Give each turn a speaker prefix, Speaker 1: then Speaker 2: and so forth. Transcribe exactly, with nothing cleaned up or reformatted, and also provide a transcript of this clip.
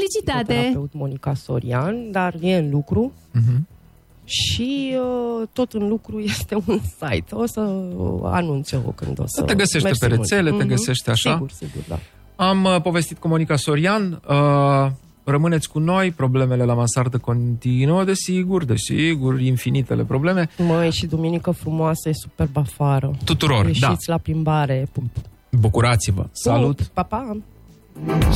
Speaker 1: Felicitate!
Speaker 2: Psihoterapeut Monica Sorian, dar e în lucru. Uh-huh. Și uh, tot în lucru este un site. O să anunț eu când o să...
Speaker 3: Te găsește pe rețele, mult. te găsește așa.
Speaker 2: Sigur, sigur, da.
Speaker 3: Am uh, povestit cu Monica Sorian. Uh, rămâneți cu noi, problemele la mansardă continuă, desigur, desigur, infinitele probleme.
Speaker 2: Măi, și duminică frumoasă, e superb afară.
Speaker 3: Tuturor,
Speaker 2: ieșiți
Speaker 3: da.
Speaker 2: la plimbare.
Speaker 3: Bucurați-vă. Salut!
Speaker 2: Pa, pa!